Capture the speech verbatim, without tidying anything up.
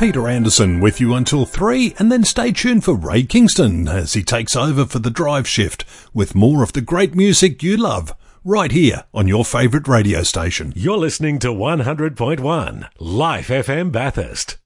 Peter Anderson with you until three, and then stay tuned for Ray Kingston as he takes over for the drive shift with more of the great music you love right here on your favourite radio station. You're listening to one hundred point one Life F M Bathurst.